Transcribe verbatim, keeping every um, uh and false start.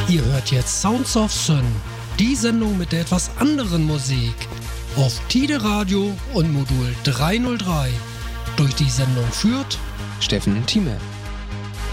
Ihr hört jetzt Sounds of Syn, die Sendung mit der etwas anderen Musik auf Tide Radio und Modul dreihundertdrei. Durch die Sendung führt Steffen Thieme.